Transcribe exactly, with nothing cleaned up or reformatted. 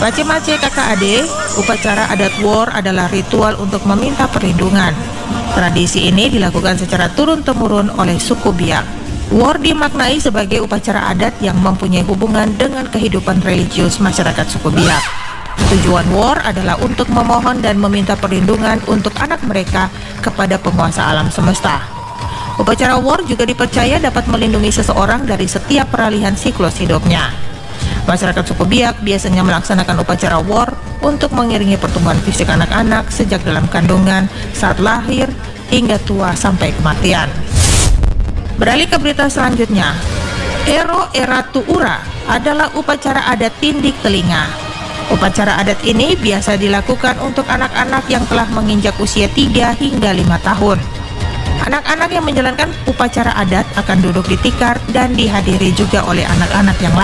Mace-mace kakak adik, upacara adat Wor adalah ritual untuk meminta perlindungan. Tradisi ini dilakukan secara turun-temurun oleh suku Biak. Wor dimaknai sebagai upacara adat yang mempunyai hubungan dengan kehidupan religius masyarakat suku Biak. Tujuan Wor adalah untuk memohon dan meminta perlindungan untuk anak mereka kepada penguasa alam semesta. Upacara Wor juga dipercaya dapat melindungi seseorang dari setiap peralihan siklus hidupnya. Masyarakat suku Biak biasanya melaksanakan upacara Wor untuk mengiringi pertumbuhan fisik anak-anak sejak dalam kandungan, saat lahir, hingga tua sampai kematian. Beralih ke berita selanjutnya, Ero Eratu Ura adalah upacara adat tindik telinga. Upacara adat ini biasa dilakukan untuk anak-anak yang telah menginjak usia tiga hingga lima tahun. Anak-anak yang menjalankan upacara adat akan duduk di tikar dan dihadiri juga oleh anak-anak yang lain.